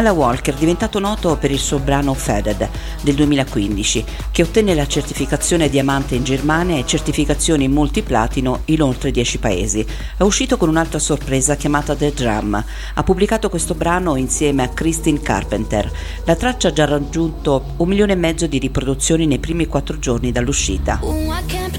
Alan Walker, diventato noto per il suo brano Faded del 2015, che ottenne la certificazione diamante in Germania e certificazioni multiplatino in oltre 10 paesi. È uscito con un'altra sorpresa chiamata The Drum. Ha pubblicato questo brano insieme a Christine Carpenter. La traccia ha già raggiunto 1,5 milioni di riproduzioni nei primi 4 giorni dall'uscita.